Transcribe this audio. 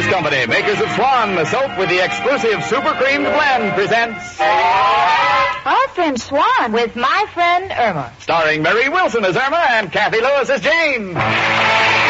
Brothers Company, makers of Swan, the soap with the exclusive super creamed blend, presents Our Friend Swan with My Friend Irma. Starring Mary Wilson as Irma and Kathy Lewis as Jane.